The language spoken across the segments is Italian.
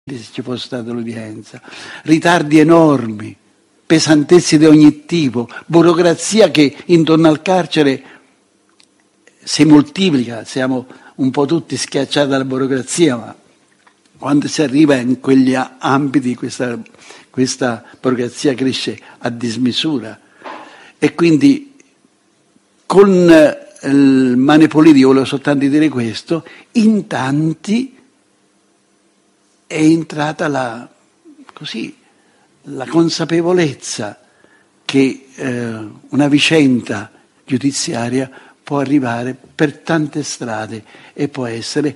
se ci fosse stata l'udienza, ritardi enormi, pesantezze di ogni tipo, burocrazia che intorno al carcere si moltiplica, siamo un po' tutti schiacciati dalla burocrazia, ma quando si arriva in quegli ambiti questa burocrazia cresce a dismisura. E quindi con il Mane Pulite, volevo soltanto dire questo, in tanti è entrata la consapevolezza che una vicenda giudiziaria può arrivare per tante strade e può essere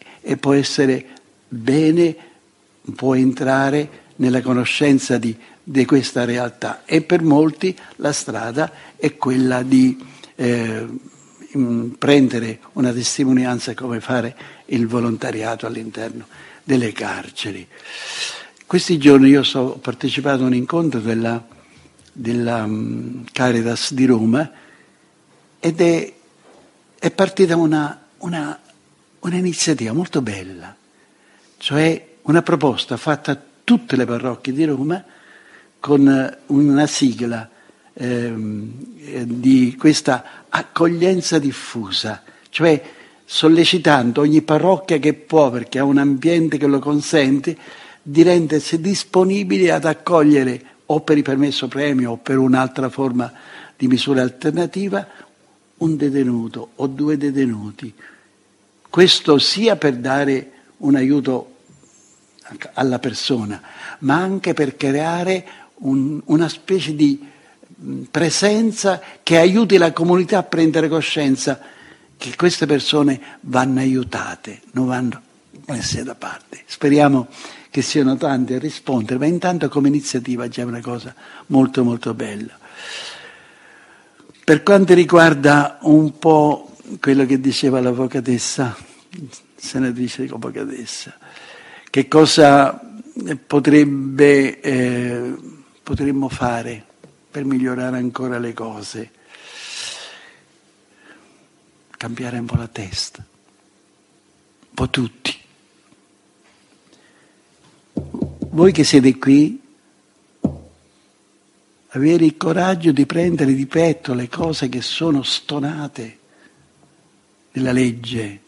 bene, può entrare nella conoscenza di questa realtà, e per molti la strada è quella di prendere una testimonianza, come fare il volontariato all'interno delle carceri. Questi giorni io ho partecipato a un incontro della Caritas di Roma ed è partita un'iniziativa molto bella, cioè una proposta fatta a tutte le parrocchie di Roma con una sigla di questa accoglienza diffusa, cioè sollecitando ogni parrocchia che può, perché ha un ambiente che lo consente, di rendersi disponibili ad accogliere, o per il permesso premio o per un'altra forma di misura alternativa, un detenuto o due detenuti. Questo sia per dare un aiuto alla persona, ma anche per creare una specie di presenza che aiuti la comunità a prendere coscienza che queste persone vanno aiutate, non vanno messe da parte. Speriamo che siano tanti a rispondere, ma intanto come iniziativa già è una cosa molto molto bella. Per quanto riguarda un po' quello che diceva l'avvocatessa, senatrice avvocatessa, che cosa potremmo fare per migliorare ancora le cose? Cambiare un po' la testa, un po' tutti. Voi che siete qui, avere il coraggio di prendere di petto le cose che sono stonate nella legge.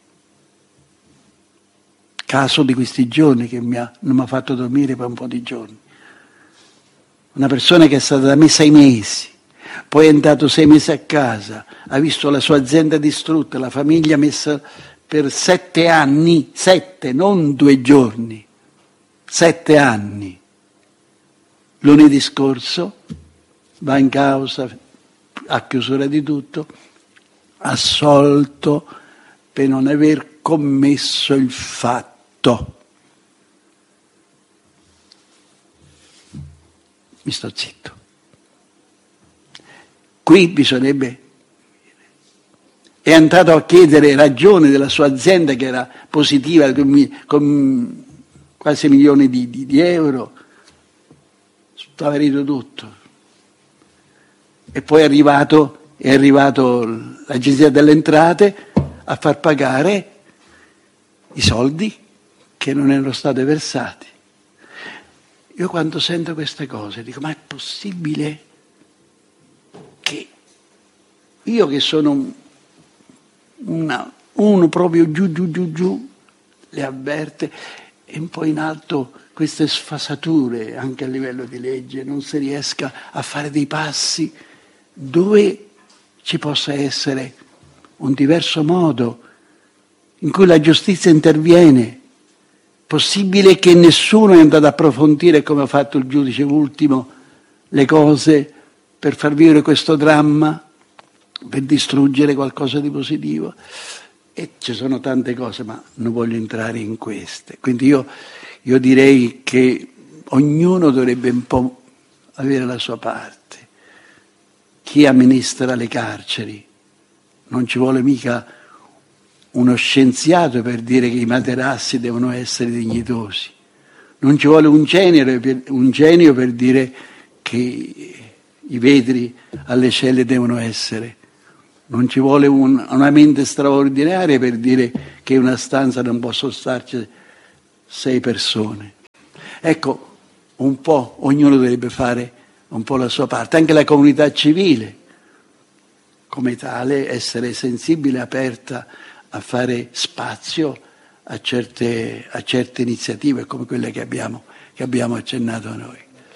Caso di questi giorni che non mi ha fatto dormire per un po' di giorni. Una persona che è stata da me 6 mesi, poi è andato 6 mesi a casa, ha visto la sua azienda distrutta, la famiglia messa per 7 anni, 7, non 2 giorni, 7 anni. Lunedì scorso va in causa, a chiusura di tutto, assolto per non aver commesso il fatto. Mi sto zitto. Qui bisognerebbe... È andato a chiedere ragione della sua azienda che era positiva con quasi milioni di euro, spavarito tutto. E poi è arrivato l'Agenzia delle Entrate a far pagare i soldi che non erano stati versati. Io quando sento queste cose dico, ma è possibile che io che sono uno proprio giù, le avverte, e un po' in alto queste sfasature anche a livello di legge, non si riesca a fare dei passi dove ci possa essere un diverso modo in cui la giustizia interviene. Possibile che nessuno è andato ad approfondire, come ha fatto il giudice ultimo, le cose per far vivere questo dramma, per distruggere qualcosa di positivo? E ci sono tante cose, ma non voglio entrare in queste. Quindi io direi che ognuno dovrebbe un po' avere la sua parte. Chi amministra le carceri, non ci vuole mica uno scienziato per dire che i materassi devono essere dignitosi. Non ci vuole un genio per dire che i vetri alle celle devono essere. Non ci vuole una mente straordinaria per dire che una stanza non possono starci 6 persone. Ecco, un po' ognuno dovrebbe fare un po' la sua parte, anche la comunità civile, come tale, essere sensibile, aperta a fare spazio a certe iniziative come quelle che abbiamo accennato noi.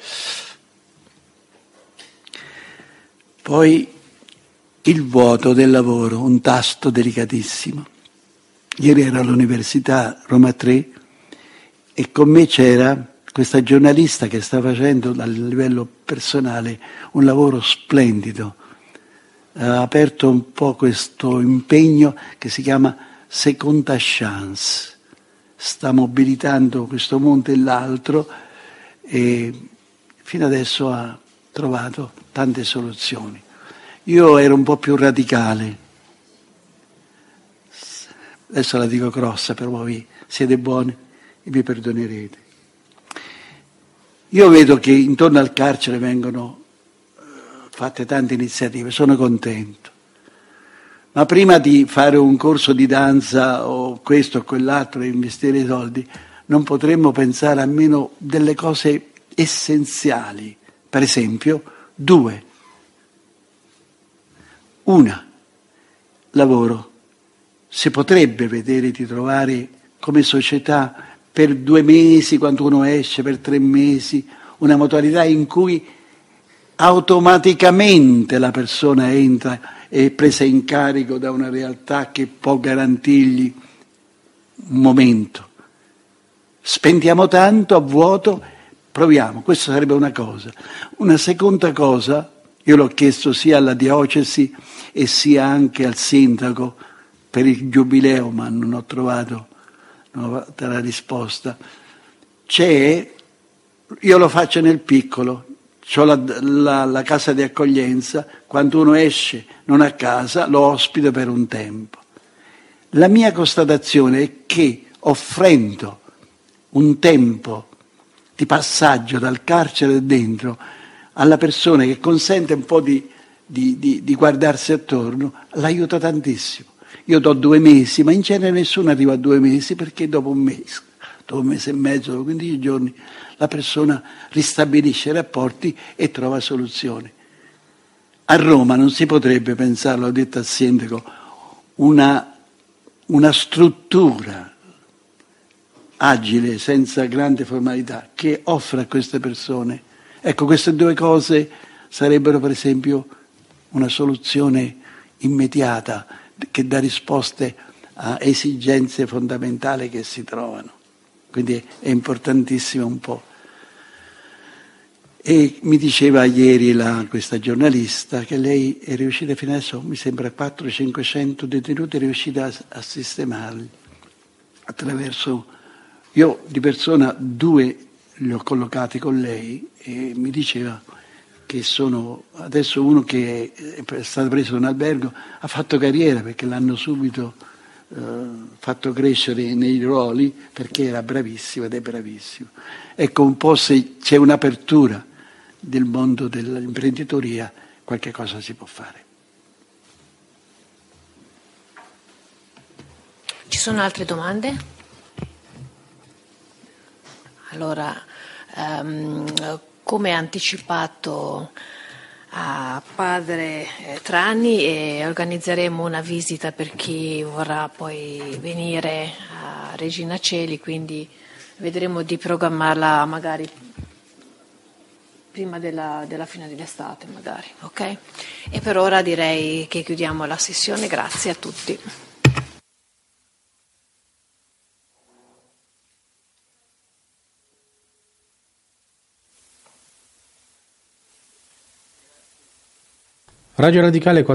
Poi il vuoto del lavoro, un tasto delicatissimo. Ieri ero all'Università Roma 3 e con me c'era questa giornalista che sta facendo dal livello personale un lavoro splendido. Ha aperto un po' questo impegno che si chiama Seconda Chance. Sta mobilitando questo mondo e l'altro e fino adesso ha trovato tante soluzioni. Io ero un po' più radicale, adesso la dico grossa, però voi siete buoni e mi perdonerete. Io vedo che intorno al carcere vengono fatte tante iniziative, sono contento. Ma prima di fare un corso di danza o questo o quell'altro e investire i soldi, non potremmo pensare almeno delle cose essenziali. Per esempio, 2. Una, lavoro. Si potrebbe vedere di trovare come società per 2 mesi, quando uno esce, per 3 mesi, una modalità in cui automaticamente la persona entra e è presa in carico da una realtà che può garantirgli un momento. Spendiamo tanto a vuoto, proviamo, questa sarebbe una cosa. Una seconda cosa, io l'ho chiesto sia alla diocesi e sia anche al sindaco per il giubileo, ma non ho trovato la risposta. Io lo faccio nel piccolo, c'ho la casa di accoglienza, quando uno esce non ha casa, lo ospito per un tempo. La mia constatazione è che offrendo un tempo di passaggio dal carcere dentro alla persona che consente un po' di guardarsi attorno, l'aiuta tantissimo. Io do 2 mesi, ma in genere nessuno arriva a 2 mesi perché dopo un mese e mezzo, dopo 15 giorni, la persona ristabilisce i rapporti e trova soluzioni. A Roma non si potrebbe pensare, l'ho detto al sindaco, una struttura agile, senza grande formalità, che offra a queste persone. Ecco, queste 2 cose sarebbero per esempio una soluzione immediata che dà risposte a esigenze fondamentali che si trovano. Quindi è importantissimo un po'. E mi diceva ieri questa giornalista che lei è riuscita fino adesso, mi sembra 400-500 detenuti, è riuscita a sistemarli attraverso... Io di persona 2 li ho collocati con lei e mi diceva che sono adesso uno che è stato preso da un albergo, ha fatto carriera perché l'hanno subito fatto crescere nei ruoli perché era bravissimo ed è bravissimo. Ecco, un po' se c'è un'apertura del mondo dell'imprenditoria, qualche cosa si può fare. Ci sono altre domande? Allora, come anticipato a padre Trani, organizzeremo una visita per chi vorrà poi venire a Regina Coeli, quindi vedremo di programmarla magari prima della fine dell'estate, magari, ok? E per ora direi che chiudiamo la sessione, grazie a tutti. Radio Radicale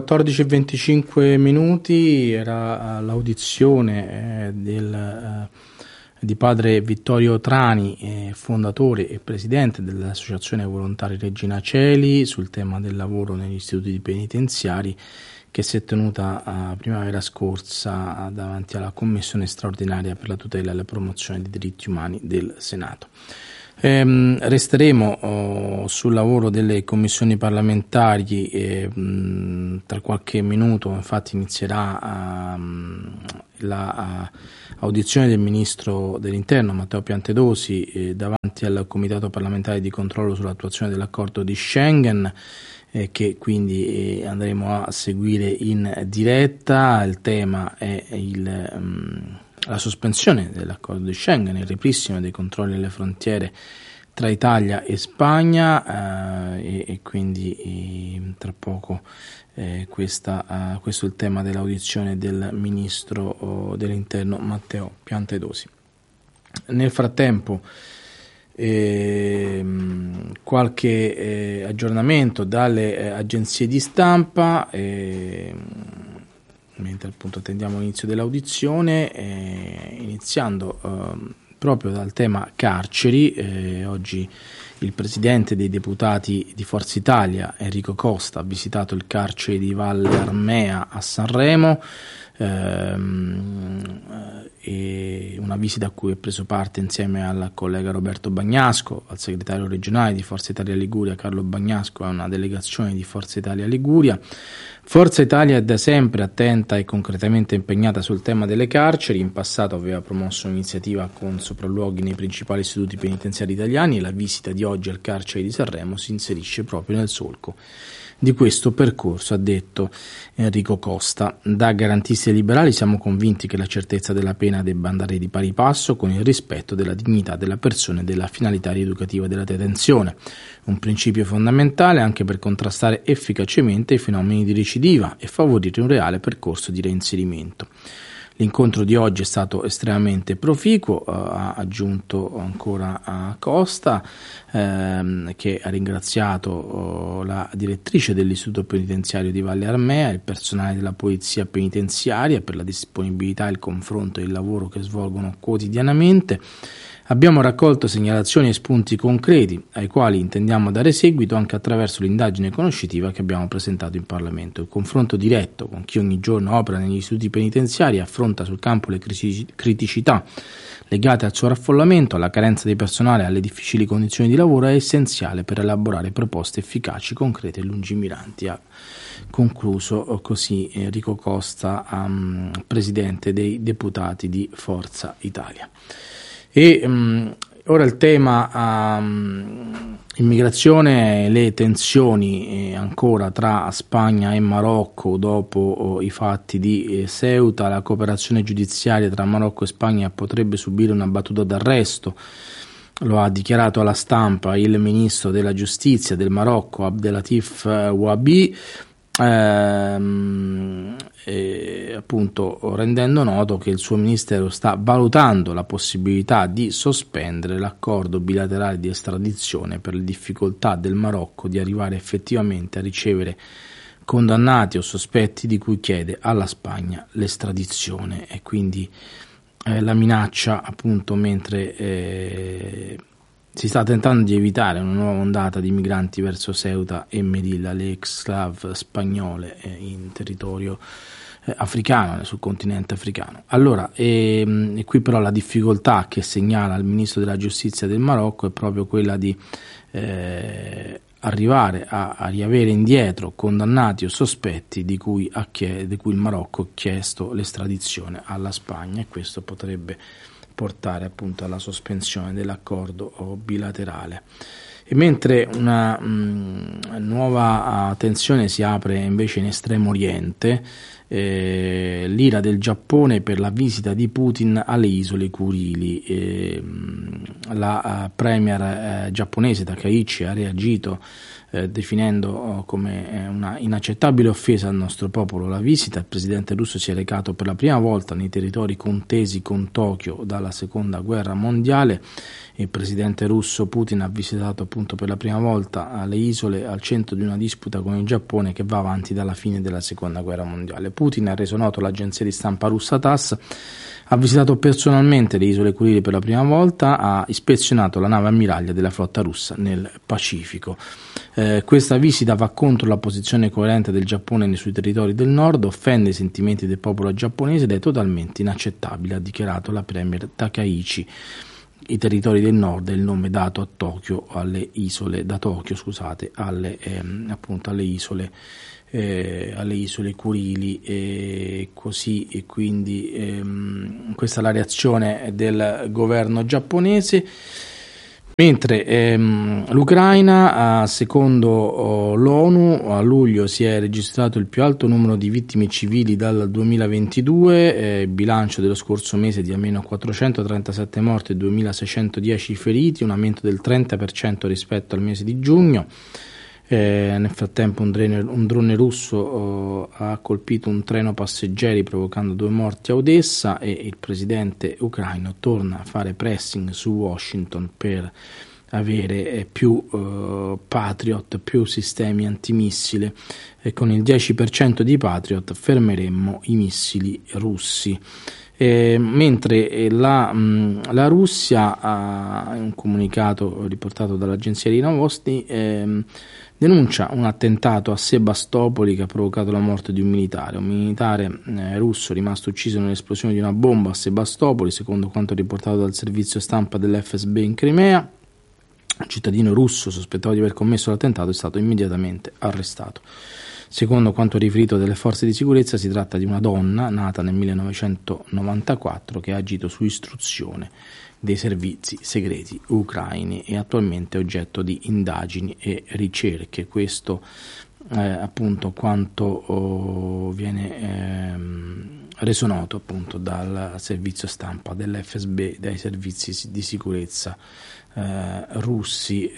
14:25 era l'audizione di padre Vittorio Trani, fondatore e presidente dell'Associazione Volontari Regina Coeli, sul tema del lavoro negli istituti penitenziari, che si è tenuta primavera scorsa davanti alla Commissione straordinaria per la tutela e la promozione dei diritti umani del Senato. Resteremo sul lavoro delle commissioni parlamentari, tra qualche minuto infatti inizierà la audizione del Ministro dell'Interno Matteo Piantedosi davanti al Comitato parlamentare di controllo sull'attuazione dell'accordo di Schengen, che quindi andremo a seguire in diretta. Il tema è la sospensione dell'accordo di Schengen, il ripristino dei controlli alle frontiere tra Italia e Spagna, e quindi tra poco questo è il tema dell'audizione del Ministro dell'Interno Matteo Piantedosi. Nel frattempo qualche aggiornamento dalle agenzie di stampa, mentre appunto attendiamo l'inizio dell'audizione, iniziando proprio dal tema carceri. Oggi il presidente dei deputati di Forza Italia, Enrico Costa, ha visitato il carcere di Valle Armea a Sanremo, e una visita a cui ha preso parte insieme al collega Roberto Bagnasco, al segretario regionale di Forza Italia Liguria Carlo Bagnasco, e una delegazione di Forza Italia Liguria. Forza Italia è da sempre attenta e concretamente impegnata sul tema delle carceri. In passato aveva promosso un'iniziativa con sopralluoghi nei principali istituti penitenziari italiani, e la visita di oggi al carcere di Sanremo si inserisce proprio nel solco di questo percorso, ha detto Enrico Costa. Da garantisti e liberali siamo convinti che la certezza della pena debba andare di pari passo con il rispetto della dignità della persona e della finalità rieducativa della detenzione, un principio fondamentale anche per contrastare efficacemente i fenomeni di recidiva e favorire un reale percorso di reinserimento. L'incontro di oggi è stato estremamente proficuo, ha aggiunto ancora a Costa, che ha ringraziato la direttrice dell'Istituto Penitenziario di Valle Armea, il personale della Polizia Penitenziaria per la disponibilità, il confronto e il lavoro che svolgono quotidianamente. Abbiamo raccolto segnalazioni e spunti concreti ai quali intendiamo dare seguito anche attraverso l'indagine conoscitiva che abbiamo presentato in Parlamento. Il confronto diretto con chi ogni giorno opera negli istituti penitenziari e affronta sul campo le criticità legate al suo raffollamento, alla carenza di personale e alle difficili condizioni di lavoro è essenziale per elaborare proposte efficaci, concrete e lungimiranti. Ha concluso così Enrico Costa, presidente dei deputati di Forza Italia. E ora il tema immigrazione, le tensioni ancora tra Spagna e Marocco dopo i fatti di Ceuta. La cooperazione giudiziaria tra Marocco e Spagna potrebbe subire una battuta d'arresto, lo ha dichiarato alla stampa il ministro della giustizia del Marocco Abdelatif Wabi, appunto rendendo noto che il suo ministero sta valutando la possibilità di sospendere l'accordo bilaterale di estradizione per le difficoltà del Marocco di arrivare effettivamente a ricevere condannati o sospetti di cui chiede alla Spagna l'estradizione. E quindi la minaccia, appunto, mentre si sta tentando di evitare una nuova ondata di migranti verso Ceuta e Melilla, le exclave spagnole in territorio africano, sul continente africano. Allora, e qui però la difficoltà che segnala il ministro della giustizia del Marocco è proprio quella di arrivare a riavere indietro condannati o sospetti di cui il Marocco ha chiesto l'estradizione alla Spagna, e questo potrebbe portare appunto alla sospensione dell'accordo bilaterale. E mentre una nuova tensione si apre invece in Estremo Oriente, l'ira del Giappone per la visita di Putin alle isole Kurili. La premier giapponese Takaichi ha reagito definendo come una inaccettabile offesa al nostro popolo la visita. Il presidente russo si è recato per la prima volta nei territori contesi con Tokyo dalla seconda guerra mondiale. Il presidente russo Putin ha visitato appunto per la prima volta le isole al centro di una disputa con il Giappone che va avanti dalla fine della seconda guerra mondiale. Putin, ha reso noto l'agenzia di stampa russa TASS, ha visitato personalmente le isole Kurili per la prima volta, ha ispezionato la nave ammiraglia della flotta russa nel Pacifico. Questa visita va contro la posizione coerente del Giappone sui territori del nord, offende i sentimenti del popolo giapponese ed è totalmente inaccettabile, ha dichiarato la premier Takaichi. i territori del nord è il nome dato a Tokyo, alle isole Kurili e così, e quindi questa è la reazione del governo giapponese. Mentre l'Ucraina, secondo l'ONU, a luglio si è registrato il più alto numero di vittime civili dal 2022, bilancio dello scorso mese di almeno 437 morti e 2.610 feriti, un aumento del 30% rispetto al mese di giugno. Nel frattempo un drone russo ha colpito un treno passeggeri provocando 2 morti a Odessa, e il presidente ucraino torna a fare pressing su Washington per avere più Patriot, più sistemi antimissile, e con il 10% di Patriot fermeremmo i missili russi. Mentre la Russia, in un comunicato riportato dall'agenzia di Novosti, denuncia un attentato a Sebastopoli che ha provocato la morte di un militare russo rimasto ucciso nell'esplosione di una bomba a Sebastopoli, secondo quanto riportato dal servizio stampa dell'FSB in Crimea. Un cittadino russo sospettato di aver commesso l'attentato è stato immediatamente arrestato. Secondo quanto riferito dalle forze di sicurezza, si tratta di una donna nata nel 1994 che ha agito su istruzione dei servizi segreti ucraini e attualmente è oggetto di indagini e ricerche. Questo appunto quanto viene reso noto appunto dal servizio stampa dell'FSB, dai servizi di sicurezza russi.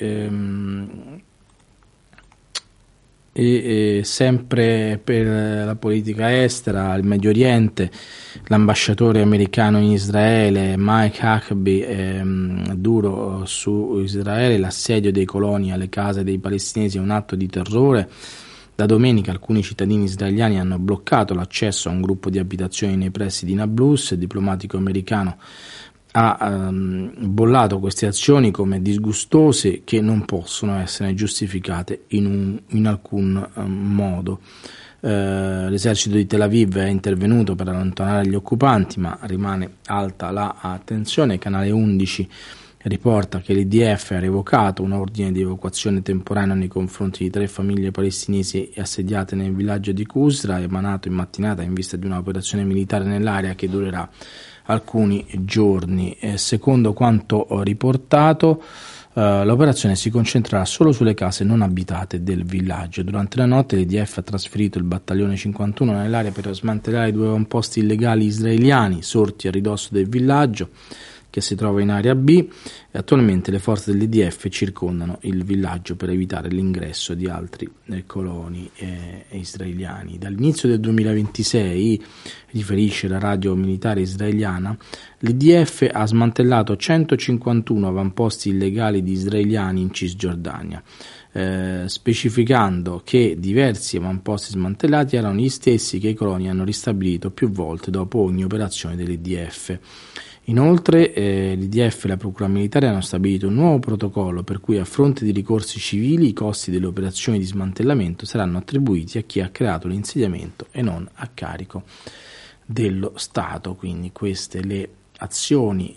E sempre per la politica estera, il Medio Oriente, l'ambasciatore americano in Israele Mike Huckabee duro su Israele: l'assedio dei coloni alle case dei palestinesi è un atto di terrore. Da domenica alcuni cittadini israeliani hanno bloccato l'accesso a un gruppo di abitazioni nei pressi di Nablus. Il diplomatico americano ha bollato queste azioni come disgustose, che non possono essere giustificate in alcun modo. L'esercito di Tel Aviv è intervenuto per allontanare gli occupanti, ma rimane alta la tensione. Canale 11 riporta che l'IDF ha revocato un ordine di evacuazione temporaneo nei confronti di 3 famiglie palestinesi assediate nel villaggio di Qusra, emanato in mattinata in vista di un'operazione militare nell'area che durerà alcuni giorni. Secondo quanto riportato, l'operazione si concentrerà solo sulle case non abitate del villaggio. Durante la notte l'IDF ha trasferito il battaglione 51 nell'area per smantellare 2 avamposti illegali israeliani sorti a ridosso del villaggio, che si trova in area B, e attualmente le forze dell'IDF circondano il villaggio per evitare l'ingresso di altri coloni israeliani. Dall'inizio del 2026, riferisce la radio militare israeliana, l'IDF ha smantellato 151 avamposti illegali di israeliani in Cisgiordania, specificando che diversi avamposti smantellati erano gli stessi che i coloni hanno ristabilito più volte dopo ogni operazione dell'IDF. Inoltre l'IDF e la Procura Militare hanno stabilito un nuovo protocollo per cui, a fronte di ricorsi civili, i costi delle operazioni di smantellamento saranno attribuiti a chi ha creato l'insediamento e non a carico dello Stato. Quindi queste le azioni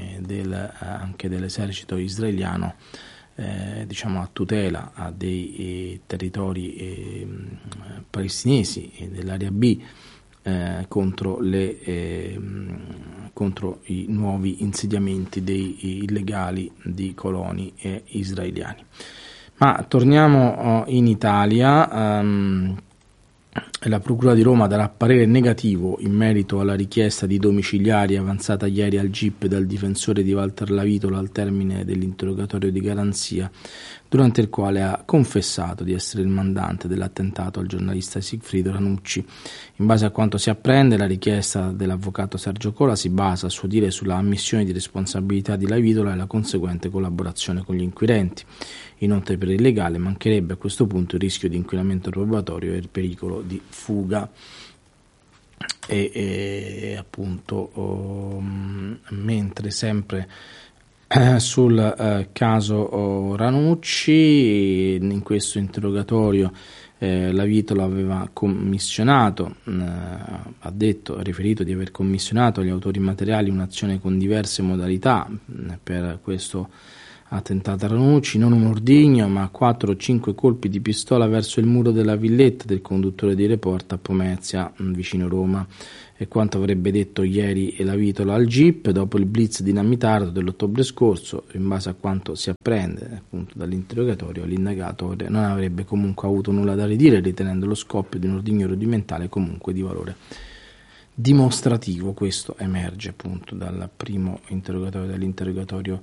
anche dell'esercito israeliano a tutela dei territori palestinesi e dell'area B contro i nuovi insediamenti dei illegali di coloni israeliani. Ma torniamo in Italia. La Procura di Roma darà parere negativo in merito alla richiesta di domiciliari avanzata ieri al GIP dal difensore di Walter Lavitola al termine dell'interrogatorio di garanzia, durante il quale ha confessato di essere il mandante dell'attentato al giornalista Sigfrido Ranucci. In base a quanto si apprende, la richiesta dell'avvocato Sergio Cola si basa, a suo dire, sulla ammissione di responsabilità di Lavitola e la conseguente collaborazione con gli inquirenti. Inoltre, per il legale mancherebbe a questo punto il rischio di inquinamento probatorio e il pericolo di fuga. Mentre sempre sul caso Ranucci, in questo interrogatorio La Vitola aveva commissionato, ha riferito di aver commissionato agli autori materiali un'azione con diverse modalità per questo attentato a Ranucci, non un ordigno ma 4 o 5 colpi di pistola verso il muro della villetta del conduttore di Report a Pomezia, vicino Roma. E quanto avrebbe detto ieri la Vitola al GIP dopo il blitz dinamitardo dell'ottobre scorso. In base a quanto si apprende appunto dall'interrogatorio, l'indagato non avrebbe comunque avuto nulla da ridire, ritenendo lo scoppio di un ordigno rudimentale comunque di valore dimostrativo. Questo emerge appunto dal primo interrogatorio, dall'interrogatorio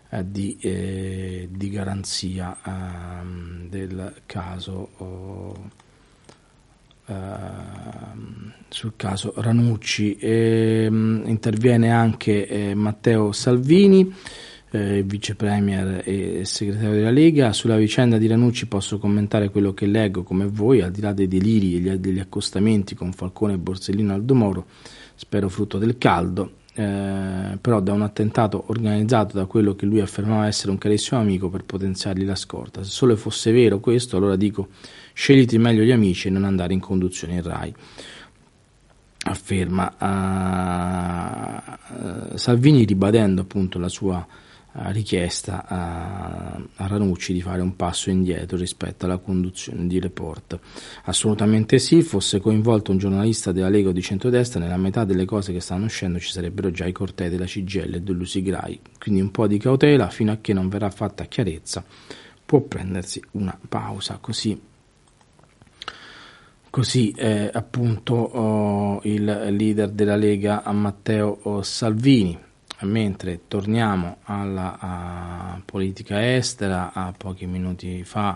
di garanzia del caso sul caso Ranucci. Interviene anche Matteo Salvini, vice premier e segretario della Lega. Sulla vicenda di Ranucci posso commentare quello che leggo come voi, al di là dei deliri e degli accostamenti con Falcone, Borsellino e Aldo Moro, spero frutto del caldo, però da un attentato organizzato da quello che lui affermava essere un carissimo amico per potenziargli la scorta. Se solo fosse vero questo, allora dico: scegliti meglio gli amici e non andare in conduzione in Rai, afferma Salvini, ribadendo appunto la sua richiesta a Ranucci di fare un passo indietro rispetto alla conduzione di Report. Assolutamente sì, fosse coinvolto un giornalista della Lega o di centrodestra, nella metà delle cose che stanno uscendo ci sarebbero già i cortei della CGIL e dell'Usigrai, quindi un po' di cautela fino a che non verrà fatta chiarezza, può prendersi una pausa. Così appunto il leader della Lega Matteo Salvini. Mentre torniamo alla politica estera, a pochi minuti fa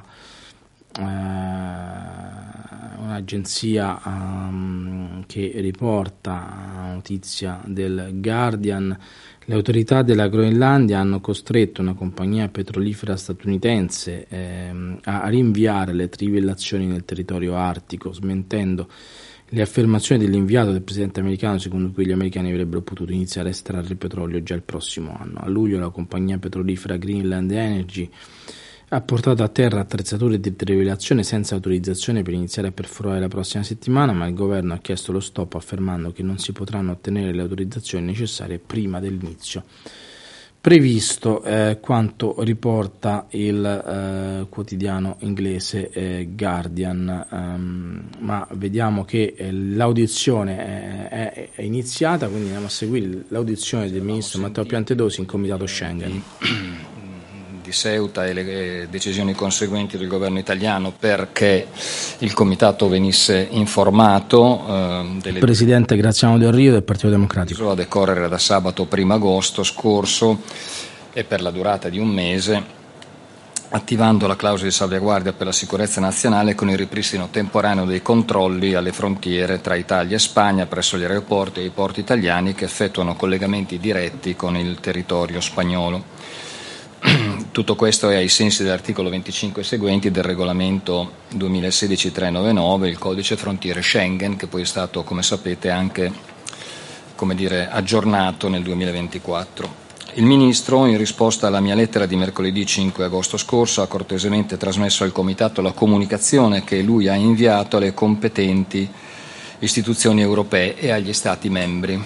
un'agenzia che riporta notizia del Guardian: le autorità della Groenlandia hanno costretto una compagnia petrolifera statunitense a rinviare le trivellazioni nel territorio artico, smentendo le affermazioni dell'inviato del presidente americano secondo cui gli americani avrebbero potuto iniziare a estrarre il petrolio già il prossimo anno. A luglio la compagnia petrolifera Greenland Energy ha portato a terra attrezzature di trivellazione senza autorizzazione per iniziare a perforare la prossima settimana, ma il governo ha chiesto lo stop affermando che non si potranno ottenere le autorizzazioni necessarie prima dell'inizio previsto, quanto riporta il quotidiano inglese Guardian. Ma vediamo che l'audizione è iniziata, quindi andiamo a seguire l'audizione del ministro Matteo Piantedosi in Comitato Schengen. Di Ceuta e le decisioni conseguenti del governo italiano perché il comitato venisse informato del presidente Graziano Del Rio del Partito Democratico a decorrere da sabato 1 agosto scorso e per la durata di un mese, attivando la clausola di salvaguardia per la sicurezza nazionale con il ripristino temporaneo dei controlli alle frontiere tra Italia e Spagna presso gli aeroporti e i porti italiani che effettuano collegamenti diretti con il territorio spagnolo. Tutto questo è ai sensi dell'articolo 25 e seguenti del regolamento 2016-399, il codice frontiere Schengen, che poi è stato, come sapete, anche aggiornato nel 2024. Il Ministro, in risposta alla mia lettera di mercoledì 5 agosto scorso, ha cortesemente trasmesso al Comitato la comunicazione che lui ha inviato alle competenti istituzioni europee e agli Stati membri.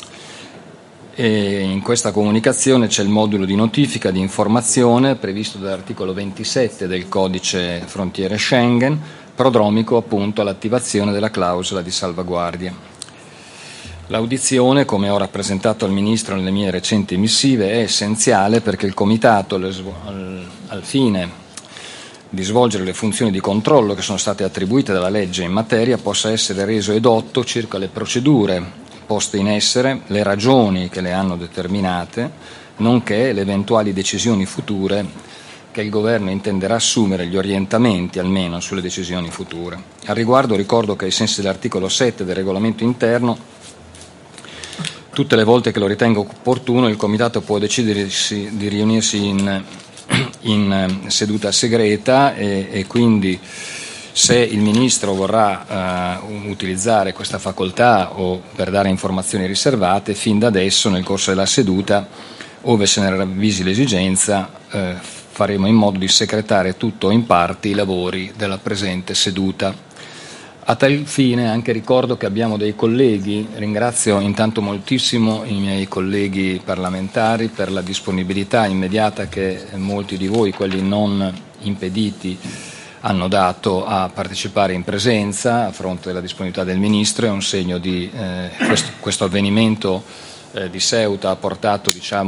E in questa comunicazione c'è il modulo di notifica di informazione previsto dall'articolo 27 del codice frontiere Schengen, prodromico appunto all'attivazione della clausola di salvaguardia. L'audizione, come ho rappresentato al Ministro nelle mie recenti missive, è essenziale perché il Comitato, al fine di svolgere le funzioni di controllo che sono state attribuite dalla legge in materia, possa essere reso edotto circa le procedure poste in essere, le ragioni che le hanno determinate, nonché le eventuali decisioni future che il Governo intenderà assumere, gli orientamenti almeno sulle decisioni future. Al riguardo ricordo che ai sensi dell'articolo 7 del regolamento interno, tutte le volte che lo ritenga opportuno, il Comitato può decidere di riunirsi in seduta segreta e quindi se il Ministro vorrà utilizzare questa facoltà o per dare informazioni riservate, fin da adesso nel corso della seduta, ove se ne ravvisi l'esigenza, faremo in modo di secretare tutto o in parte i lavori della presente seduta. A tal fine anche ricordo che abbiamo dei colleghi, ringrazio intanto moltissimo i miei colleghi parlamentari per la disponibilità immediata che molti di voi, quelli non impediti, hanno dato a partecipare in presenza a fronte della disponibilità del Ministro. È un segno di questo avvenimento di Ceuta ha portato,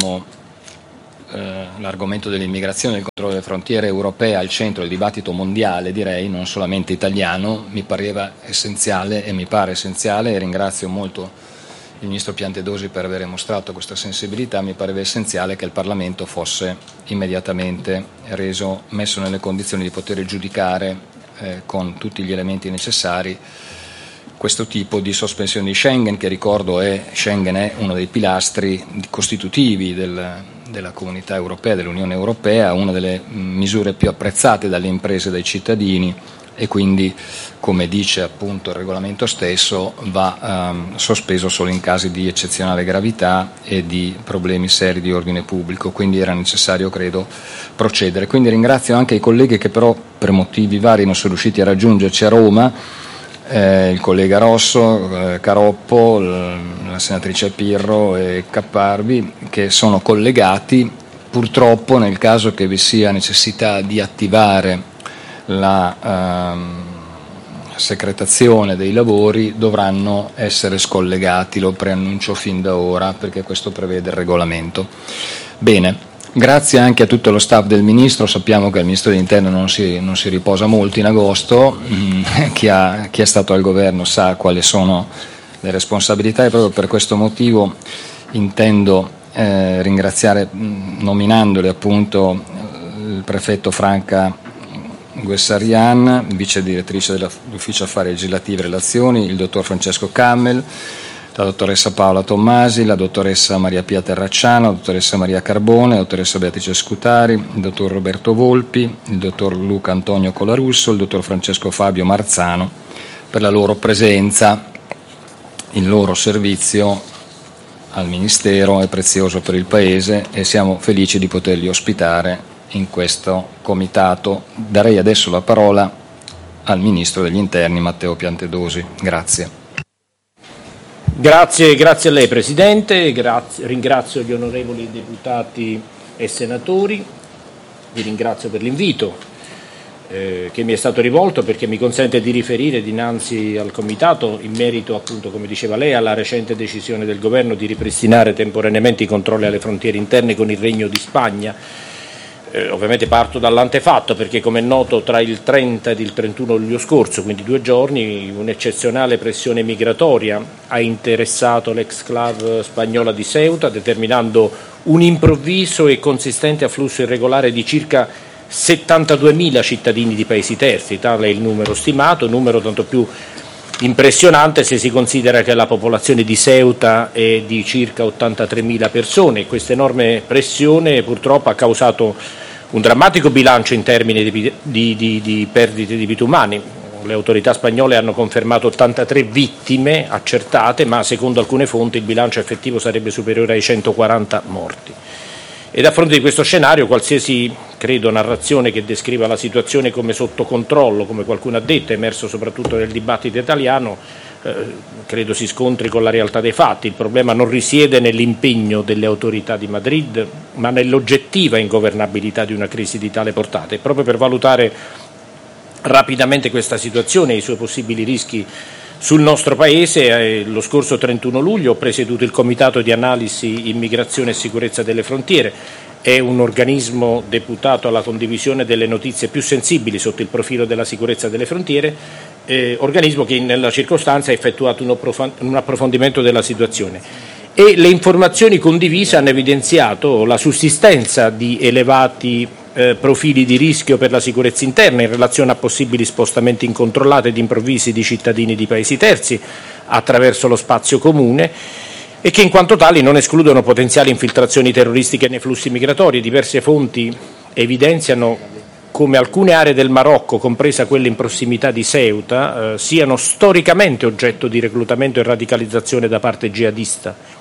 l'argomento dell'immigrazione e del controllo delle frontiere europee al centro del dibattito mondiale, direi, non solamente italiano. Mi pareva essenziale e mi pare essenziale, e ringrazio molto il Ministro Piantedosi per aver mostrato questa sensibilità. Mi pareva essenziale che il Parlamento fosse immediatamente messo nelle condizioni di poter giudicare con tutti gli elementi necessari questo tipo di sospensione di Schengen, che ricordo Schengen è uno dei pilastri costitutivi della comunità europea, dell'Unione Europea, una delle misure più apprezzate dalle imprese e dai cittadini, e quindi, come dice appunto il regolamento stesso, va sospeso solo in casi di eccezionale gravità e di problemi seri di ordine pubblico. Quindi era necessario, credo, procedere. Quindi ringrazio anche i colleghi che però per motivi vari non sono riusciti a raggiungerci a Roma, il collega Rosso, Caroppo, la senatrice Pirro e Capparvi, che sono collegati. Purtroppo, nel caso che vi sia necessità di attivare la secretazione dei lavori, dovranno essere scollegati, lo preannuncio fin da ora, perché questo prevede il regolamento. Bene. Grazie anche a tutto lo staff del Ministro. Sappiamo che il Ministro dell'Interno non si riposa molto in agosto. Chi è stato al governo sa quali sono le responsabilità, e proprio per questo motivo intendo ringraziare, nominandole appunto, il prefetto Franca Guessarian, vice direttrice dell'Ufficio Affari Legislativi e Relazioni, il dottor Francesco Cammel, la dottoressa Paola Tommasi, la dottoressa Maria Pia Terracciano, la dottoressa Maria Carbone, la dottoressa Beatrice Scutari, il dottor Roberto Volpi, il dottor Luca Antonio Colarusso, il dottor Francesco Fabio Marzano, per la loro presenza. Il loro servizio al Ministero è prezioso per il Paese e siamo felici di poterli ospitare in questo comitato. Darei adesso la parola al Ministro degli Interni, Matteo Piantedosi. Grazie. Grazie a lei Presidente, ringrazio gli onorevoli deputati e senatori, vi ringrazio per l'invito che mi è stato rivolto, perché mi consente di riferire dinanzi al Comitato in merito, appunto, come diceva lei, alla recente decisione del Governo di ripristinare temporaneamente i controlli alle frontiere interne con il Regno di Spagna. Ovviamente parto dall'antefatto, perché come è noto tra il 30 ed il 31 luglio scorso, quindi 2 giorni, un'eccezionale pressione migratoria ha interessato l'exclave spagnola di Ceuta, determinando un improvviso e consistente afflusso irregolare di circa 72.000 cittadini di paesi terzi. Tale è il numero stimato, numero tanto più impressionante se si considera che la popolazione di Ceuta è di circa 83.000 persone, e questa enorme pressione purtroppo ha causato un drammatico bilancio in termini di perdite di vite umane. Le autorità spagnole hanno confermato 83 vittime accertate, ma secondo alcune fonti il bilancio effettivo sarebbe superiore ai 140 morti. Ed a fronte di questo scenario, qualsiasi, credo, narrazione che descriva la situazione come sotto controllo, come qualcuno ha detto, è emerso soprattutto nel dibattito italiano, credo si scontri con la realtà dei fatti. Il problema non risiede nell'impegno delle autorità di Madrid, ma nell'oggettiva ingovernabilità di una crisi di tale portata. E proprio per valutare rapidamente questa situazione e i suoi possibili rischi sul nostro Paese, lo scorso 31 luglio ho presieduto il Comitato di Analisi Immigrazione e Sicurezza delle Frontiere. È un organismo deputato alla condivisione delle notizie più sensibili sotto il profilo della sicurezza delle frontiere, organismo che nella circostanza ha effettuato un approfondimento della situazione, e le informazioni condivise hanno evidenziato la sussistenza di elevati profili di rischio per la sicurezza interna in relazione a possibili spostamenti incontrollati ed improvvisi di cittadini di paesi terzi attraverso lo spazio comune, e che in quanto tali non escludono potenziali infiltrazioni terroristiche nei flussi migratori. Diverse fonti evidenziano come alcune aree del Marocco, compresa quelle in prossimità di Ceuta, siano storicamente oggetto di reclutamento e radicalizzazione da parte jihadista.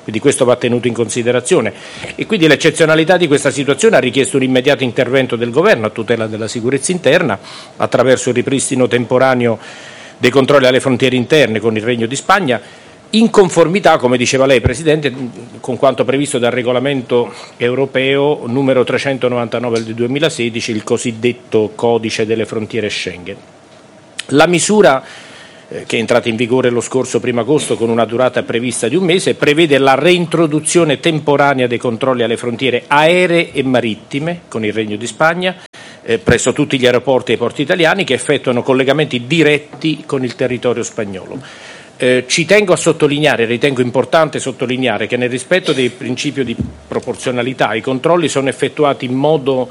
Quindi questo va tenuto in considerazione e quindi l'eccezionalità di questa situazione ha richiesto un immediato intervento del Governo a tutela della sicurezza interna attraverso il ripristino temporaneo dei controlli alle frontiere interne con il Regno di Spagna, in conformità, come diceva lei Presidente, con quanto previsto dal regolamento europeo numero 399 del 2016, il cosiddetto codice delle frontiere Schengen. La misura che è entrata in vigore lo scorso 1 agosto con una durata prevista di un mese, prevede la reintroduzione temporanea dei controlli alle frontiere aeree e marittime con il Regno di Spagna presso tutti gli aeroporti e i porti italiani che effettuano collegamenti diretti con il territorio spagnolo. Ci tengo a sottolineare, ritengo importante sottolineare che nel rispetto del principio di proporzionalità i controlli sono effettuati in modo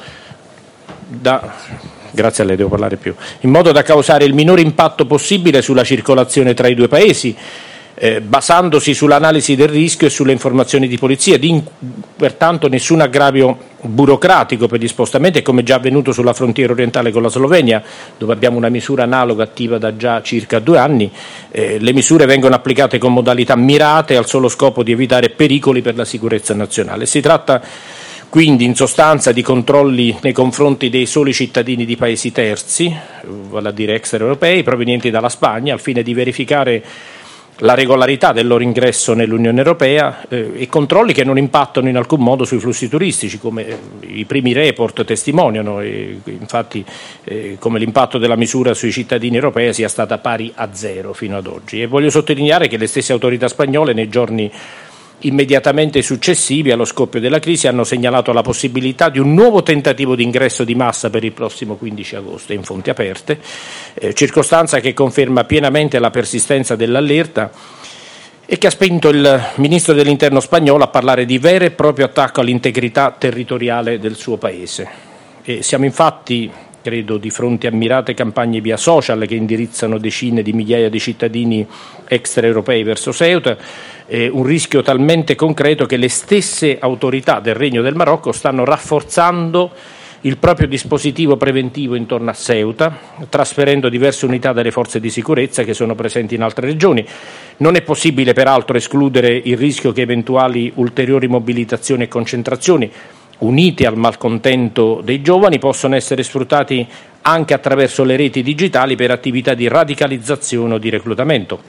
grazie a lei, devo parlare più, in modo da causare il minore impatto possibile sulla circolazione tra i due paesi, basandosi sull'analisi del rischio e sulle informazioni di polizia, pertanto nessun aggravio burocratico per gli spostamenti, come già avvenuto sulla frontiera orientale con la Slovenia, dove abbiamo una misura analoga attiva da già circa 2 anni. Le misure vengono applicate con modalità mirate al solo scopo di evitare pericoli per la sicurezza nazionale. Si tratta quindi in sostanza di controlli nei confronti dei soli cittadini di paesi terzi, vale a dire extraeuropei, provenienti dalla Spagna, al fine di verificare la regolarità del loro ingresso nell'Unione Europea e controlli che non impattano in alcun modo sui flussi turistici, come i primi report testimoniano, e infatti come l'impatto della misura sui cittadini europei sia stata pari a 0 fino ad oggi. E voglio sottolineare che le stesse autorità spagnole nei giorni immediatamente successivi allo scoppio della crisi hanno segnalato la possibilità di un nuovo tentativo di ingresso di massa per il prossimo 15 agosto in fonti aperte, circostanza che conferma pienamente la persistenza dell'allerta e che ha spinto il Ministro dell'Interno spagnolo a parlare di vero e proprio attacco all'integrità territoriale del suo Paese. Siamo infatti, credo, di fronte a mirate campagne via social che indirizzano decine di migliaia di cittadini extraeuropei verso Ceuta, un rischio talmente concreto che le stesse autorità del Regno del Marocco stanno rafforzando il proprio dispositivo preventivo intorno a Ceuta, trasferendo diverse unità delle forze di sicurezza che sono presenti in altre regioni. Non è possibile peraltro escludere il rischio che eventuali ulteriori mobilitazioni e concentrazioni, uniti al malcontento dei giovani, possono essere sfruttati anche attraverso le reti digitali per attività di radicalizzazione o di reclutamento.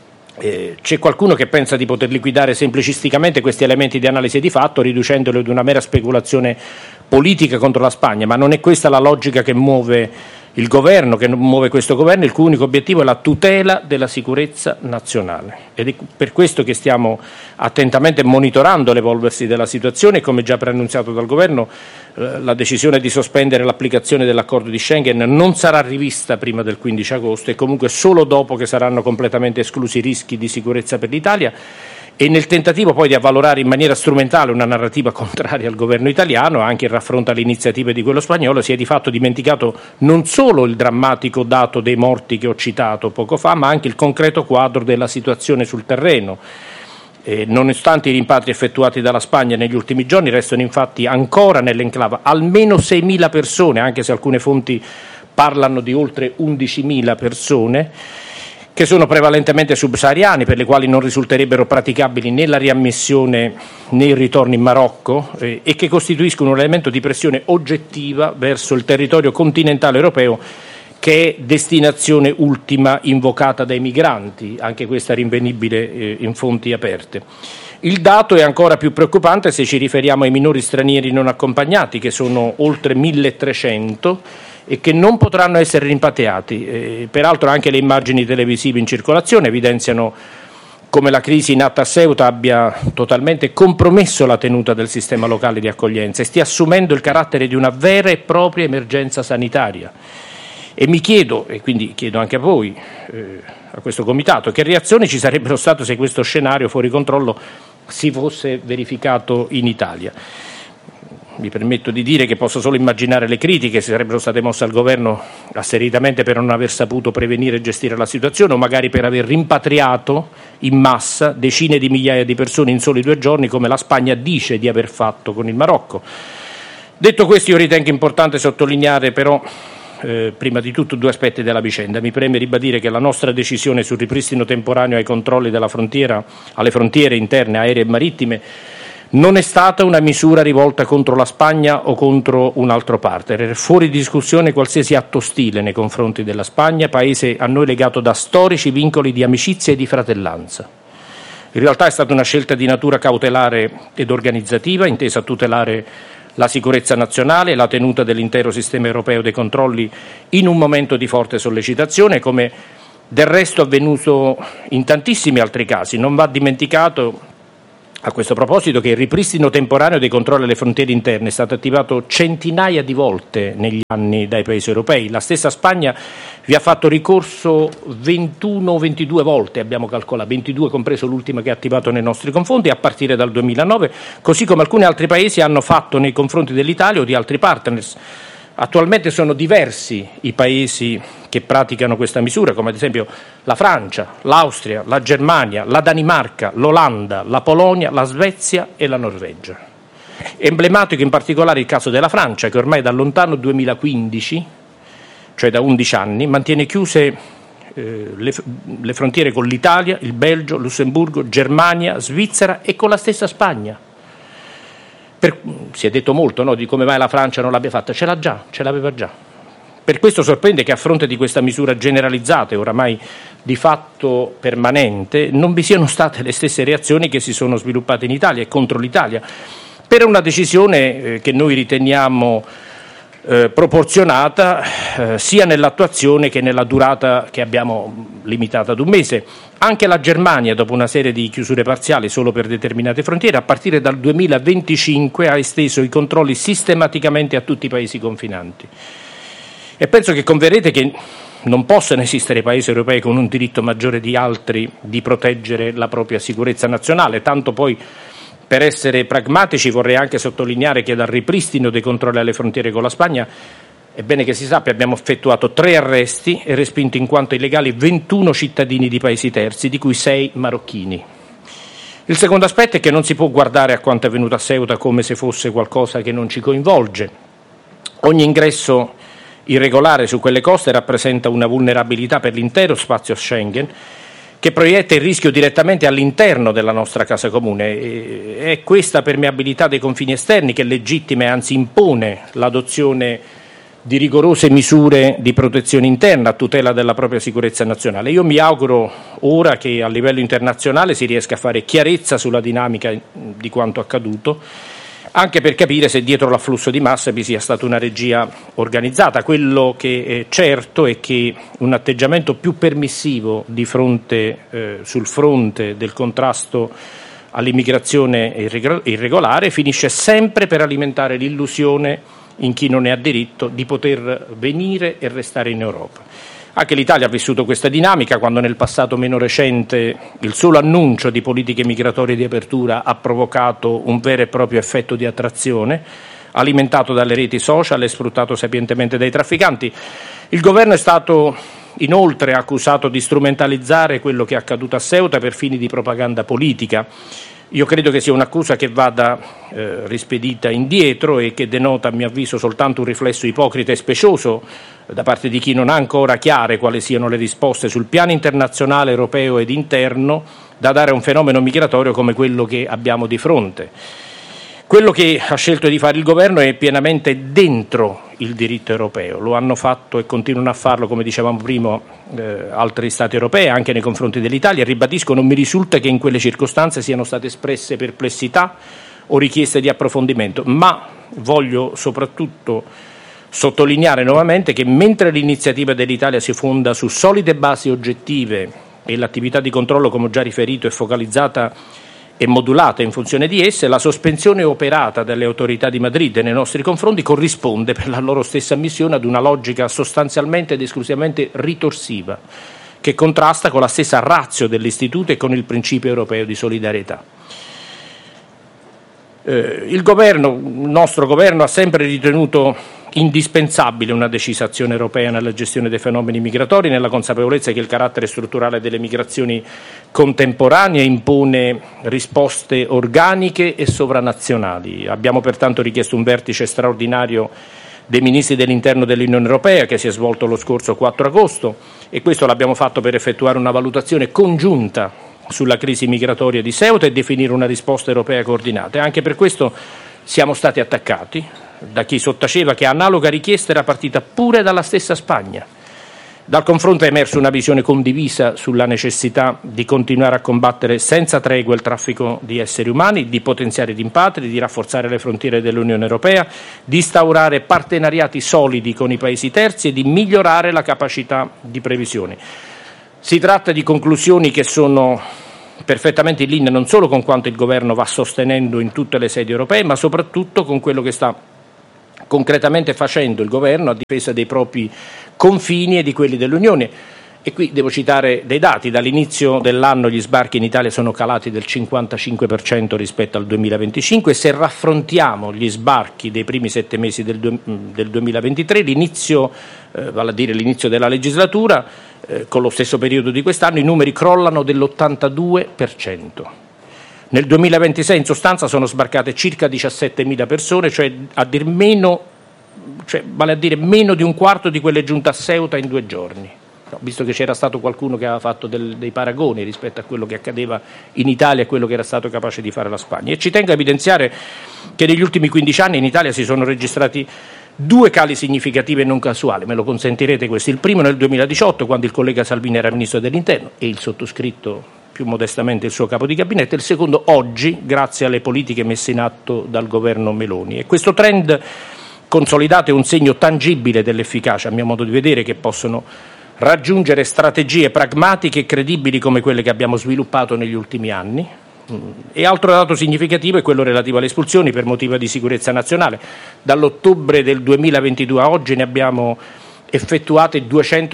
C'è qualcuno che pensa di poter liquidare semplicisticamente questi elementi di analisi di fatto riducendoli ad una mera speculazione politica contro la Spagna, ma non è questa la logica che muove il governo, che muove questo governo, il cui unico obiettivo è la tutela della sicurezza nazionale. Ed è per questo che stiamo attentamente monitorando l'evolversi della situazione e, come già preannunziato dal governo, la decisione di sospendere l'applicazione dell'accordo di Schengen non sarà rivista prima del 15 agosto e comunque solo dopo che saranno completamente esclusi i rischi di sicurezza per l'Italia, e nel tentativo poi di avvalorare in maniera strumentale una narrativa contraria al governo italiano, anche in raffronto alle iniziative di quello spagnolo, si è di fatto dimenticato non solo il drammatico dato dei morti che ho citato poco fa, ma anche il concreto quadro della situazione sul terreno. Nonostante i rimpatri effettuati dalla Spagna negli ultimi giorni, restano infatti ancora nell'enclave almeno 6.000 persone, anche se alcune fonti parlano di oltre 11.000 persone, che sono prevalentemente subsahariani, per le quali non risulterebbero praticabili né la riammissione né il ritorno in Marocco, e che costituiscono un elemento di pressione oggettiva verso il territorio continentale europeo, che è destinazione ultima invocata dai migranti, anche questa rinvenibile in fonti aperte. Il dato è ancora più preoccupante se ci riferiamo ai minori stranieri non accompagnati, che sono oltre 1.300 e che non potranno essere rimpatriati. Peraltro anche le immagini televisive in circolazione evidenziano come la crisi in atto a Ceuta abbia totalmente compromesso la tenuta del sistema locale di accoglienza e stia assumendo il carattere di una vera e propria emergenza sanitaria. E mi chiedo, e quindi chiedo anche a voi, a questo comitato, che reazioni ci sarebbero state se questo scenario fuori controllo si fosse verificato in Italia. Mi permetto di dire che posso solo immaginare le critiche che sarebbero state mosse al governo asseritamente per non aver saputo prevenire e gestire la situazione, o magari per aver rimpatriato in massa decine di migliaia di persone in soli 2 giorni, come la Spagna dice di aver fatto con il Marocco. Detto questo, io ritengo importante sottolineare però prima di tutto due aspetti della vicenda. Mi preme ribadire che la nostra decisione sul ripristino temporaneo ai controlli della frontiera, alle frontiere interne, aeree e marittime, non è stata una misura rivolta contro la Spagna o contro un altro partner. È fuori discussione qualsiasi atto ostile nei confronti della Spagna, paese a noi legato da storici vincoli di amicizia e di fratellanza. In realtà è stata una scelta di natura cautelare ed organizzativa, intesa a tutelare la sicurezza nazionale e la tenuta dell'intero sistema europeo dei controlli in un momento di forte sollecitazione, come del resto avvenuto in tantissimi altri casi. Non va dimenticato a questo proposito che il ripristino temporaneo dei controlli alle frontiere interne è stato attivato centinaia di volte negli anni dai paesi europei. La stessa Spagna vi ha fatto ricorso 21 o 22 volte, abbiamo calcolato, 22 compreso l'ultima che ha attivato nei nostri confronti a partire dal 2009, così come alcuni altri paesi hanno fatto nei confronti dell'Italia o di altri partners. Attualmente sono diversi i paesi che praticano questa misura, come ad esempio la Francia, l'Austria, la Germania, la Danimarca, l'Olanda, la Polonia, la Svezia e la Norvegia. È emblematico in particolare il caso della Francia, che ormai dal lontano 2015, cioè da 11 anni, mantiene chiuse le frontiere con l'Italia, il Belgio, Lussemburgo, Germania, Svizzera e con la stessa Spagna. Si è detto molto, no, di come mai la Francia non l'abbia fatta, ce l'aveva già. Per questo sorprende che a fronte di questa misura generalizzata e oramai di fatto permanente non vi siano state le stesse reazioni che si sono sviluppate in Italia e contro l'Italia, per una decisione che noi riteniamo proporzionata sia nell'attuazione che nella durata che abbiamo limitata ad un mese. Anche la Germania, dopo una serie di chiusure parziali solo per determinate frontiere, a partire dal 2025 ha esteso i controlli sistematicamente a tutti i paesi confinanti. E penso che converrete che non possono esistere paesi europei con un diritto maggiore di altri di proteggere la propria sicurezza nazionale, tanto poi per essere pragmatici vorrei anche sottolineare che dal ripristino dei controlli alle frontiere con la Spagna, è bene che si sappia, abbiamo effettuato 3 arresti e respinto in quanto illegali 21 cittadini di paesi terzi, di cui 6 marocchini. Il secondo aspetto è che non si può guardare a quanto è avvenuto a Ceuta come se fosse qualcosa che non ci coinvolge. Ogni ingresso irregolare su quelle coste rappresenta una vulnerabilità per l'intero spazio Schengen, che proietta il rischio direttamente all'interno della nostra casa comune. È questa permeabilità dei confini esterni che legittima e anzi impone l'adozione di rigorose misure di protezione interna a tutela della propria sicurezza nazionale. Io mi auguro ora che a livello internazionale si riesca a fare chiarezza sulla dinamica di quanto accaduto, anche per capire se dietro l'afflusso di massa vi sia stata una regia organizzata. Quello che è certo è che un atteggiamento più permissivo sul fronte del contrasto all'immigrazione irregolare finisce sempre per alimentare l'illusione in chi non ne ha diritto di poter venire e restare in Europa. Anche l'Italia ha vissuto questa dinamica quando nel passato meno recente il solo annuncio di politiche migratorie di apertura ha provocato un vero e proprio effetto di attrazione, alimentato dalle reti social e sfruttato sapientemente dai trafficanti. Il governo è stato inoltre accusato di strumentalizzare quello che è accaduto a Ceuta per fini di propaganda politica. Io credo che sia un'accusa che vada rispedita indietro e che denota, a mio avviso, soltanto un riflesso ipocrita e specioso da parte di chi non ha ancora chiare quali siano le risposte sul piano internazionale, europeo ed interno da dare a un fenomeno migratorio come quello che abbiamo di fronte. Quello che ha scelto di fare il governo è pienamente dentro il diritto europeo, lo hanno fatto e continuano a farlo, come dicevamo prima, altri Stati europei, anche nei confronti dell'Italia. Ribadisco, non mi risulta che in quelle circostanze siano state espresse perplessità o richieste di approfondimento, ma voglio soprattutto sottolineare nuovamente che mentre l'iniziativa dell'Italia si fonda su solide basi oggettive e l'attività di controllo, come ho già riferito, è focalizzata e modulata in funzione di esse, la sospensione operata dalle autorità di Madrid nei nostri confronti corrisponde per la loro stessa ammissione ad una logica sostanzialmente ed esclusivamente ritorsiva che contrasta con la stessa ratio dell'istituto e con il principio europeo di solidarietà. Il nostro governo ha sempre ritenuto indispensabile una decisa azione europea nella gestione dei fenomeni migratori, nella consapevolezza che il carattere strutturale delle migrazioni contemporanee impone risposte organiche e sovranazionali. Abbiamo pertanto richiesto un vertice straordinario dei ministri dell'interno dell'Unione Europea che si è svolto lo scorso 4 agosto, e questo l'abbiamo fatto per effettuare una valutazione congiunta sulla crisi migratoria di Ceuta e definire una risposta europea coordinata. E anche per questo siamo stati attaccati da chi sottaceva che analoga richiesta era partita pure dalla stessa Spagna. Dal confronto è emersa una visione condivisa sulla necessità di continuare a combattere senza tregua il traffico di esseri umani, di potenziare i rimpatri, di rafforzare le frontiere dell'Unione Europea, di instaurare partenariati solidi con i paesi terzi e di migliorare la capacità di previsione. Si tratta di conclusioni che sono perfettamente in linea non solo con quanto il Governo va sostenendo in tutte le sedi europee, ma soprattutto con quello che sta concretamente facendo il Governo a difesa dei propri confini e di quelli dell'Unione. E qui devo citare dei dati. Dall'inizio dell'anno gli sbarchi in Italia sono calati del 55% rispetto al 2025. Se raffrontiamo gli sbarchi dei primi 7 mesi del 2023, l'inizio, vale a dire l'inizio della legislatura, con lo stesso periodo di quest'anno, i numeri crollano dell'82%. Nel 2026 in sostanza sono sbarcate circa 17.000 persone, vale a dire meno di un quarto di quelle giunte a Ceuta in 2 giorni. No, visto che c'era stato qualcuno che aveva fatto dei paragoni rispetto a quello che accadeva in Italia e quello che era stato capace di fare la Spagna. E ci tengo a evidenziare che negli ultimi 15 anni in Italia si sono registrati 2 cali significativi e non casuali, me lo consentirete questo. Il primo nel 2018, quando il collega Salvini era Ministro dell'Interno e il sottoscritto più modestamente il suo capo di gabinetto, e il secondo oggi, grazie alle politiche messe in atto dal governo Meloni. E questo trend consolidato è un segno tangibile dell'efficacia, a mio modo di vedere, che possono raggiungere strategie pragmatiche e credibili come quelle che abbiamo sviluppato negli ultimi anni. E altro dato significativo è quello relativo alle espulsioni per motivo di sicurezza nazionale. Dall'ottobre del 2022 a oggi ne abbiamo effettuate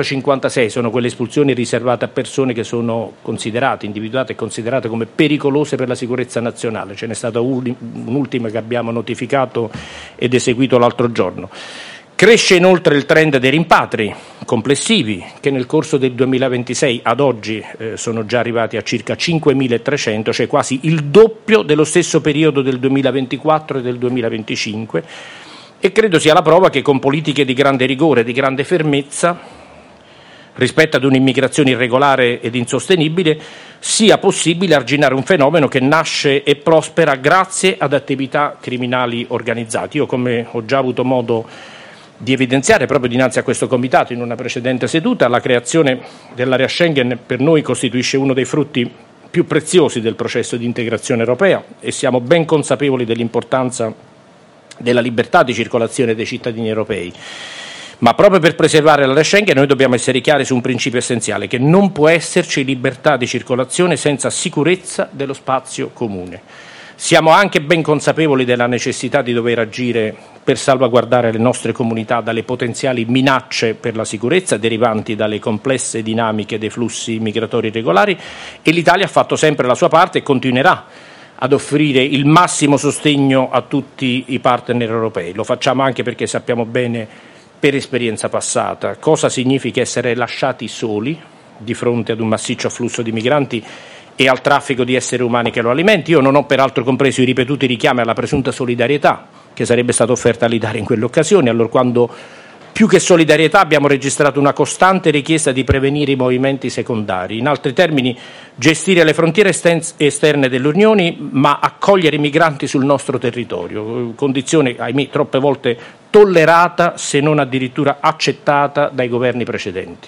256, sono quelle espulsioni riservate a persone che sono individuate e considerate come pericolose per la sicurezza nazionale. Ce n'è stata un'ultima che abbiamo notificato ed eseguito l'altro giorno. Cresce inoltre il trend dei rimpatri complessivi, che nel corso del 2026 ad oggi sono già arrivati a circa 5.300, cioè quasi il doppio dello stesso periodo del 2024 e del 2025, e credo sia la prova che con politiche di grande rigore, di grande fermezza, rispetto ad un'immigrazione irregolare ed insostenibile, sia possibile arginare un fenomeno che nasce e prospera grazie ad attività criminali organizzate. Io, come ho già avuto modo di evidenziare proprio dinanzi a questo comitato in una precedente seduta, la creazione dell'area Schengen per noi costituisce uno dei frutti più preziosi del processo di integrazione europea e siamo ben consapevoli dell'importanza della libertà di circolazione dei cittadini europei. Ma proprio per preservare l'area Schengen noi dobbiamo essere chiari su un principio essenziale, che non può esserci libertà di circolazione senza sicurezza dello spazio comune. Siamo anche ben consapevoli della necessità di dover agire per salvaguardare le nostre comunità dalle potenziali minacce per la sicurezza derivanti dalle complesse dinamiche dei flussi migratori regolari, e l'Italia ha fatto sempre la sua parte e continuerà ad offrire il massimo sostegno a tutti i partner europei. Lo facciamo anche perché sappiamo bene, per esperienza passata, cosa significa essere lasciati soli di fronte ad un massiccio afflusso di migranti e al traffico di esseri umani che lo alimenti. Io non ho peraltro compreso i ripetuti richiami alla presunta solidarietà che sarebbe stata offerta all'Italia in quell'occasione, allorquando più che solidarietà abbiamo registrato una costante richiesta di prevenire i movimenti secondari. In altri termini, gestire le frontiere esterne dell'Unione, ma accogliere i migranti sul nostro territorio, condizione, ahimè, troppe volte tollerata, se non addirittura accettata dai governi precedenti.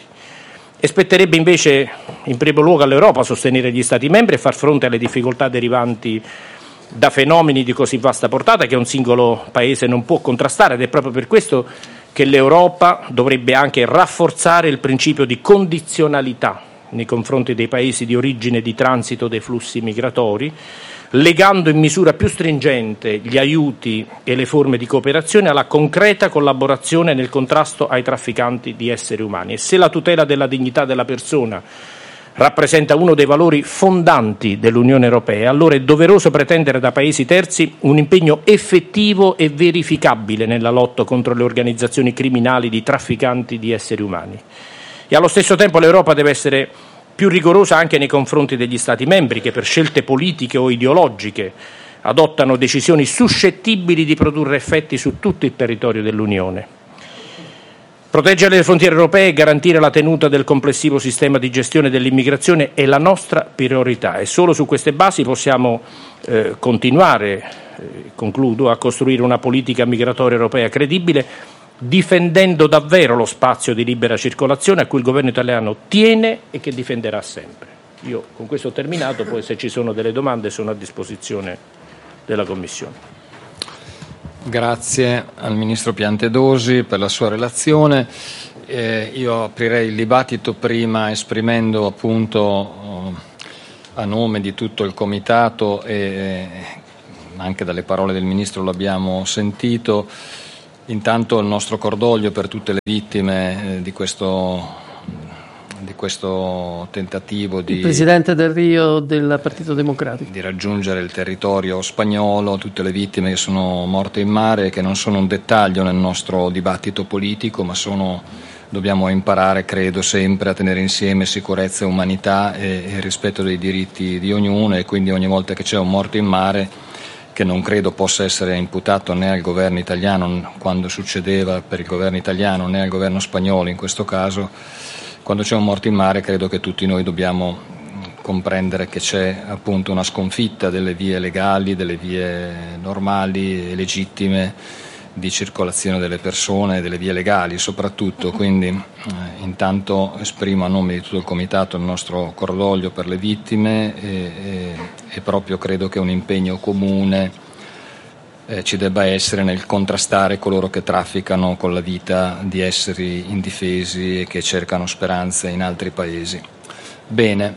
E spetterebbe invece in primo luogo all'Europa sostenere gli Stati membri e far fronte alle difficoltà derivanti da fenomeni di così vasta portata che un singolo Paese non può contrastare, ed è proprio per questo che l'Europa dovrebbe anche rafforzare il principio di condizionalità nei confronti dei Paesi di origine e di transito dei flussi migratori, legando in misura più stringente gli aiuti e le forme di cooperazione alla concreta collaborazione nel contrasto ai trafficanti di esseri umani. E se la tutela della dignità della persona rappresenta uno dei valori fondanti dell'Unione Europea, allora è doveroso pretendere da Paesi terzi un impegno effettivo e verificabile nella lotta contro le organizzazioni criminali di trafficanti di esseri umani. E allo stesso tempo l'Europa deve essere più rigorosa anche nei confronti degli Stati membri che per scelte politiche o ideologiche adottano decisioni suscettibili di produrre effetti su tutto il territorio dell'Unione. Proteggere le frontiere europee e garantire la tenuta del complessivo sistema di gestione dell'immigrazione è la nostra priorità e solo su queste basi possiamo continuare, concludo, a costruire una politica migratoria europea credibile, difendendo davvero lo spazio di libera circolazione a cui il governo italiano tiene e che difenderà sempre. Io con questo ho terminato, poi se ci sono delle domande sono a disposizione della Commissione. Grazie al Ministro Piantedosi per la sua relazione. Io aprirei il dibattito prima esprimendo appunto a nome di tutto il Comitato e anche dalle parole del Ministro l'abbiamo sentito, intanto il nostro cordoglio per tutte le vittime di questo tentativo di il Presidente del Rio del Partito Democratico di raggiungere il territorio spagnolo, tutte le vittime che sono morte in mare, che non sono un dettaglio nel nostro dibattito politico, ma dobbiamo imparare, credo, sempre a tenere insieme sicurezza e umanità e rispetto dei diritti di ognuno, e quindi ogni volta che c'è un morto in mare, che non credo possa essere imputato né al governo italiano quando succedeva per il governo italiano né al governo spagnolo in questo caso, quando c'è un morto in mare credo che tutti noi dobbiamo comprendere che c'è appunto una sconfitta delle vie legali, delle vie normali e legittime di circolazione delle persone, delle vie legali soprattutto, quindi intanto esprimo a nome di tutto il Comitato il nostro cordoglio per le vittime e proprio credo che un impegno comune ci debba essere nel contrastare coloro che trafficano con la vita di esseri indifesi e che cercano speranze in altri paesi. Bene,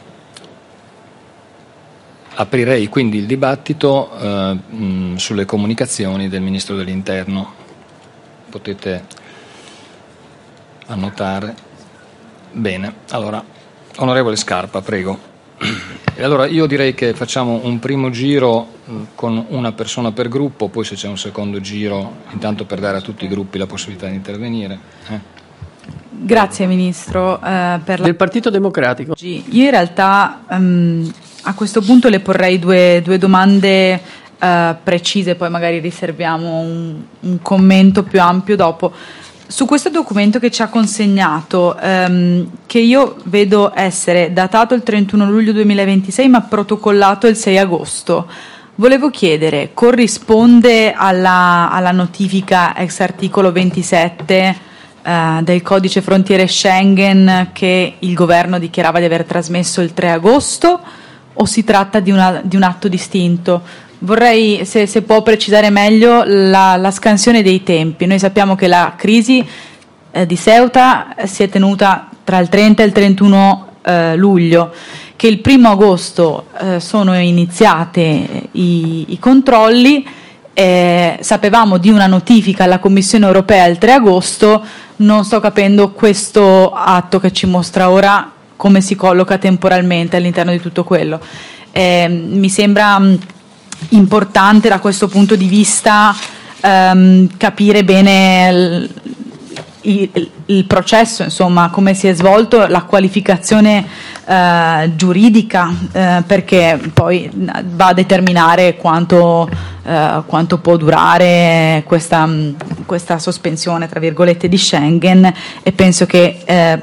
aprirei quindi il dibattito sulle comunicazioni del Ministro dell'Interno. Potete annotare. Bene, allora, onorevole Scarpa, prego. E allora io direi che facciamo un primo giro con una persona per gruppo, poi se c'è un secondo giro, intanto per dare a tutti i gruppi la possibilità di intervenire. Grazie Ministro. Del Partito Democratico. Io in realtà a questo punto le porrei due domande precise, poi magari riserviamo un commento più ampio dopo. Su questo documento che ci ha consegnato, che io vedo essere datato il 31 luglio 2026 ma protocollato il 6 agosto, volevo chiedere, corrisponde alla notifica ex articolo 27 del codice frontiere Schengen che il governo dichiarava di aver trasmesso il 3 agosto o si tratta di un atto distinto? Vorrei, se può precisare meglio la scansione dei tempi. Noi sappiamo che la crisi di Ceuta si è tenuta tra il 30 e il 31 luglio, che il 1 agosto sono iniziate i controlli, sapevamo di una notifica alla Commissione europea il 3 agosto, non sto capendo questo atto che ci mostra ora come si colloca temporalmente all'interno di tutto quello. Mi sembra importante da questo punto di vista capire bene il processo, insomma, come si è svolto, la qualificazione giuridica, perché poi va a determinare quanto può durare questa sospensione, tra virgolette, di Schengen, e penso che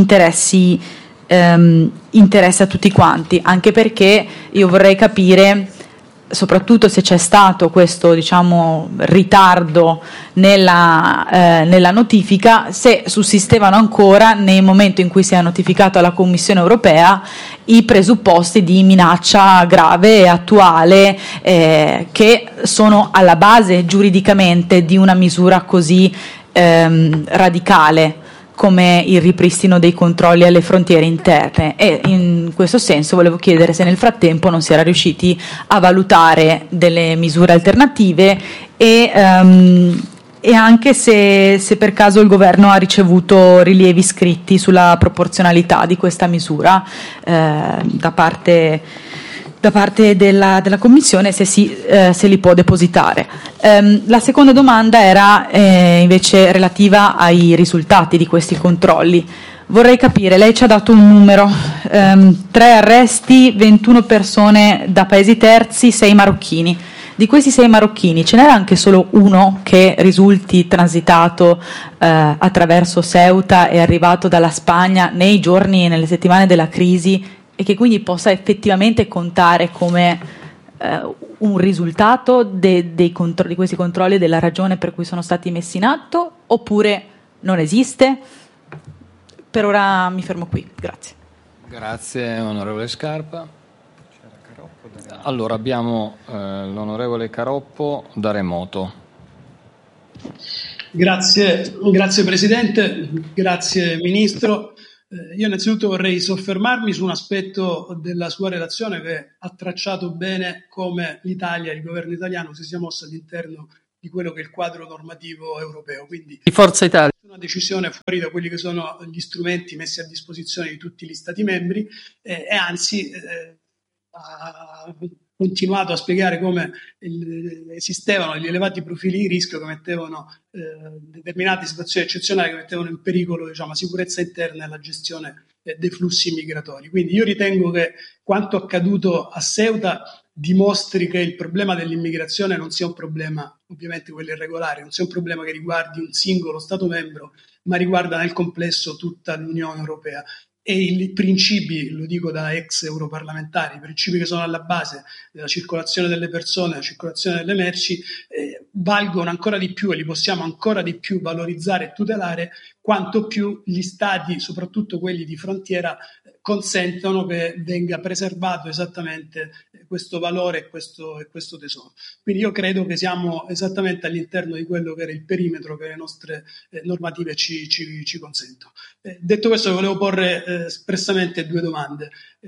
interessa a tutti quanti, anche perché io vorrei capire, soprattutto se c'è stato questo, diciamo, ritardo nella notifica, se sussistevano ancora nel momento in cui si è notificato alla Commissione europea i presupposti di minaccia grave e attuale che sono alla base giuridicamente di una misura così radicale come il ripristino dei controlli alle frontiere interne, e in questo senso volevo chiedere se nel frattempo non si era riusciti a valutare delle misure alternative e anche se per caso il governo ha ricevuto rilievi scritti sulla proporzionalità di questa misura da parte della Commissione, se li può depositare. La seconda domanda era invece relativa ai risultati di questi controlli. Vorrei capire, lei ci ha dato un numero, 3 arresti, 21 persone da paesi terzi, 6 marocchini. Di questi 6 marocchini ce n'era anche solo uno che risulti transitato attraverso Ceuta e arrivato dalla Spagna nei giorni e nelle settimane della crisi e che quindi possa effettivamente contare come un risultato di questi controlli, della ragione per cui sono stati messi in atto, oppure non esiste? Per ora mi fermo qui, grazie. Grazie onorevole Scarpa. Allora abbiamo l'onorevole Caroppo da Remoto. Grazie Presidente, grazie Ministro. Io innanzitutto vorrei soffermarmi su un aspetto della sua relazione che ha tracciato bene come l'Italia, il governo italiano, si sia mosso all'interno di quello che è il quadro normativo europeo. Quindi di Forza Italia. Una decisione fuori da quelli che sono gli strumenti messi a disposizione di tutti gli Stati membri e anzi ha continuato a spiegare come esistevano gli elevati profili di rischio che mettevano determinate situazioni eccezionali che mettevano in pericolo, diciamo, la sicurezza interna e la gestione dei flussi migratori. Quindi io ritengo che quanto accaduto a Ceuta dimostri che il problema dell'immigrazione non sia un problema, ovviamente quello irregolare, non sia un problema che riguardi un singolo Stato membro, ma riguarda nel complesso tutta l'Unione Europea. E i principi, lo dico da ex europarlamentari, i principi che sono alla base della circolazione delle persone, della circolazione delle merci, valgono ancora di più e li possiamo ancora di più valorizzare e tutelare quanto più gli Stati, soprattutto quelli di frontiera, consentono che venga preservato esattamente questo valore e questo tesoro. Quindi io credo che siamo esattamente all'interno di quello che era il perimetro che le nostre normative ci consentono. Detto questo, volevo porre espressamente 2 domande.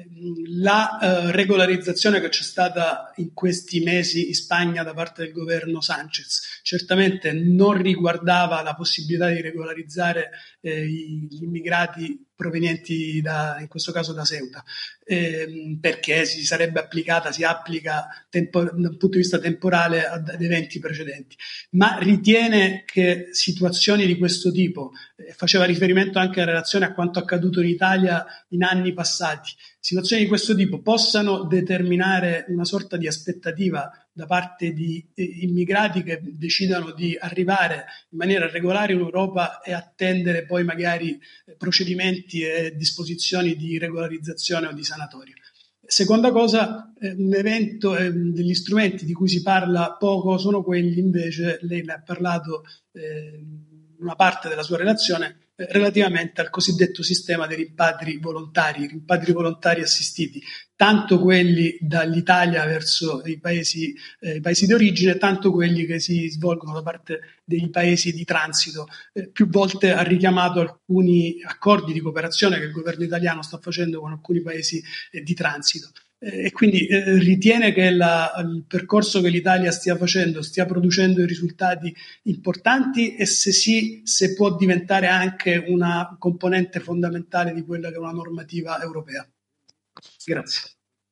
La regolarizzazione che c'è stata in questi mesi in Spagna da parte del governo Sánchez certamente non riguardava la possibilità di regolarizzare gli immigrati provenienti in questo caso da Ceuta, perché si applica dal punto di vista temporale ad eventi precedenti. Ma ritiene che situazioni di questo tipo, faceva riferimento anche in relazione a quanto accaduto in Italia in anni passati, situazioni di questo tipo possano determinare una sorta di aspettativa da parte di immigrati che decidano di arrivare in maniera regolare in Europa e attendere poi magari procedimenti e disposizioni di regolarizzazione o di sanatoria. Seconda cosa, un evento, degli strumenti di cui si parla poco sono quelli invece, lei ne ha parlato in una parte della sua relazione, relativamente al cosiddetto sistema dei rimpatri volontari assistiti, tanto quelli dall'Italia verso i paesi di origine, tanto quelli che si svolgono da parte dei paesi di transito. Più volte ha richiamato alcuni accordi di cooperazione che il governo italiano sta facendo con alcuni paesi di transito. E quindi ritiene che il percorso che l'Italia stia facendo stia producendo risultati importanti e se sì, se può diventare anche una componente fondamentale di quella che è una normativa europea. Grazie.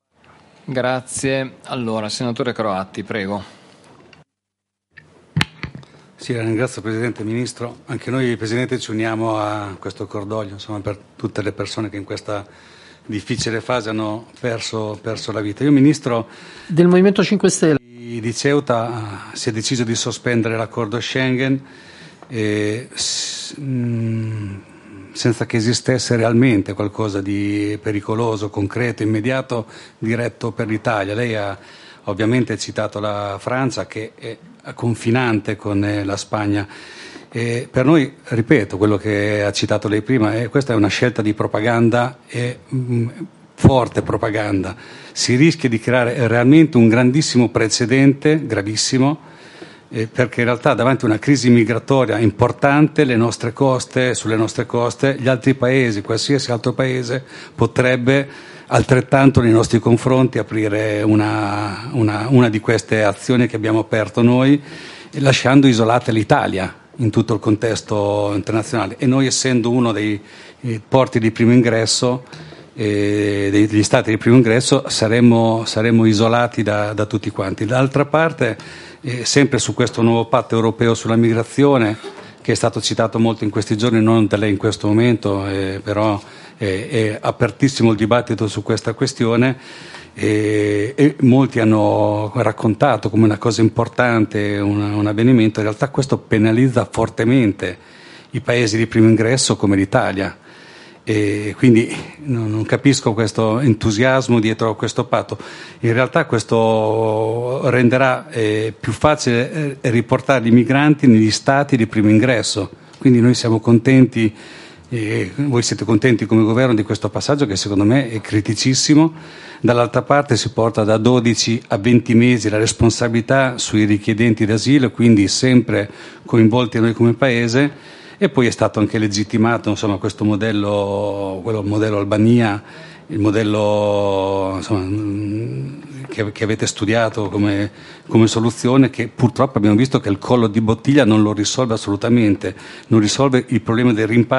Grazie. Allora, senatore Croatti, prego. Sì, la ringrazio Presidente e Ministro. Anche noi, Presidente, ci uniamo a questo cordoglio, insomma, per tutte le persone che in questa difficile fase hanno perso la vita. Io, Ministro, del Movimento 5 Stelle di Ceuta si è deciso di sospendere l'accordo Schengen senza che esistesse realmente qualcosa di pericoloso, concreto, immediato, diretto per l'Italia. Lei ha ovviamente citato la Francia, che è confinante con la Spagna. Per noi, ripeto, quello che ha citato lei prima, questa è una scelta di propaganda e forte propaganda. Si rischia di creare realmente un grandissimo precedente, gravissimo, perché in realtà davanti a una crisi migratoria importante sulle nostre coste, gli altri paesi, qualsiasi altro paese, potrebbe altrettanto nei nostri confronti aprire una di queste azioni che abbiamo aperto noi, lasciando isolata l'Italia in tutto il contesto internazionale, e noi, essendo uno dei porti di primo ingresso, degli stati di primo ingresso, saremmo isolati da tutti quanti. D'altra parte, sempre su questo nuovo patto europeo sulla migrazione, che è stato citato molto in questi giorni, non da lei in questo momento, però è apertissimo il dibattito su questa questione. e molti hanno raccontato come una cosa importante, un avvenimento. In realtà questo penalizza fortemente i paesi di primo ingresso come l'Italia, e quindi non capisco questo entusiasmo dietro a questo patto. In realtà questo renderà più facile riportare i migranti negli stati di primo ingresso, quindi noi siamo contenti, voi siete contenti come governo di questo passaggio che secondo me è criticissimo. Dall'altra parte si porta da 12 a 20 mesi la responsabilità sui richiedenti d'asilo, quindi sempre coinvolti noi come paese. E poi è stato anche legittimato, insomma, questo modello, quello modello Albania, il modello, insomma, che avete studiato come soluzione, che purtroppo abbiamo visto che il collo di bottiglia non lo risolve assolutamente, non risolve il problema del rimpatrio